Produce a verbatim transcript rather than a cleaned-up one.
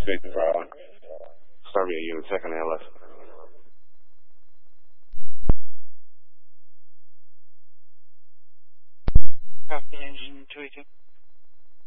Speaking for Island. Starbia unit, second L S. Copy, engine two eighty.